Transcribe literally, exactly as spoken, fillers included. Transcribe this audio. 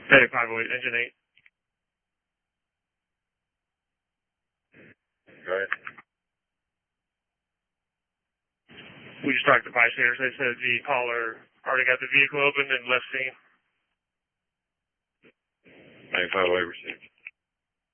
Hey, five oh eight, engine eight. Go ahead. We just talked to bystanders. They said the caller already got the vehicle open and left scene. Hey, five oh eight received.